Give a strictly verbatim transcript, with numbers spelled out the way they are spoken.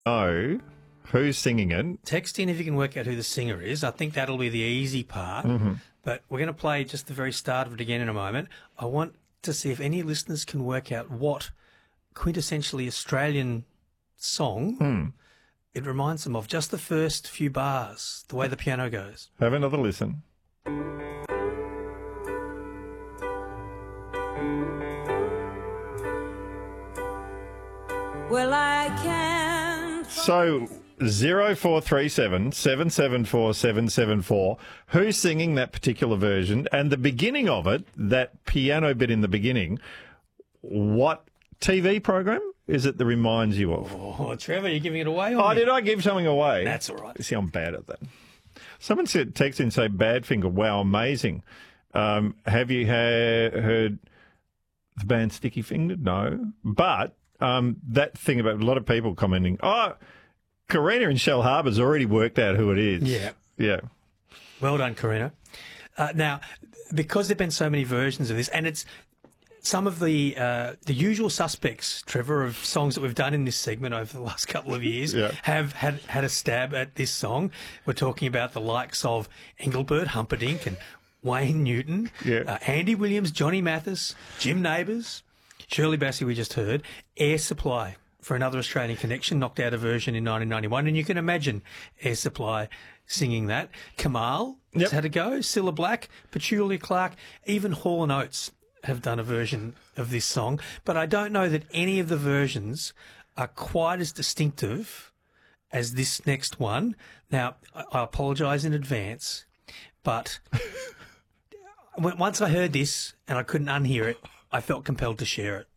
know who's singing it. Text in if you can work out who the singer is. I think that'll be the easy part. Mm-hmm. But we're going to play just the very start of it again in a moment. I want to see if any listeners can work out what quintessentially Australian song Mm. it reminds them of. Just the first few bars, the way the piano goes. Have another listen. Well, I can't. So zero four three seven seven seven four seven seven four. Who's singing that particular version? And the beginning of it, that piano bit in the beginning, what T V program is it that reminds you of? Oh, Trevor, you're giving it away on Oh, me. did I give something away? That's all right. See, I'm bad at that. Someone said, text in, say, Badfinger. Wow, amazing. Um, have you ha- heard the band Sticky Fingered? No. But um, that thing about a lot of people commenting, oh, Karina in Shell Harbour's already worked out who it is. Yeah. Yeah. Well done, Karina. Uh, now, because there have been so many versions of this, and it's some of the uh, the usual suspects, Trevor, of songs that we've done in this segment over the last couple of years Yeah. have had, had a stab at this song. We're talking about the likes of Engelbert Humperdinck and Wayne Newton, Yeah. uh, Andy Williams, Johnny Mathis, Jim Neighbours, Shirley Bassey we just heard, Air Supply. For Another Australian Connection, knocked out a version in nineteen ninety-one, and you can imagine Air Supply singing that. Kamal Yep. has had a go, Cilla Black, Petulia Clark, even Hall and Oates have done a version of this song. But I don't know that any of the versions are quite as distinctive as this next one. Now, I, I apologise in advance, but when- once I heard this and I couldn't unhear it, I felt compelled to share it.